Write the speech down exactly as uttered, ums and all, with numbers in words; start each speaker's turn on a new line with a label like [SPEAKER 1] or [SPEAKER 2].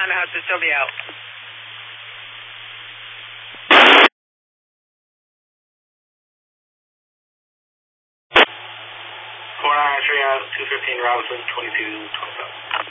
[SPEAKER 1] Honda Hudson, Sylvia out.
[SPEAKER 2] four nine three out, two fifteen Robinson, twenty-two twenty-seven.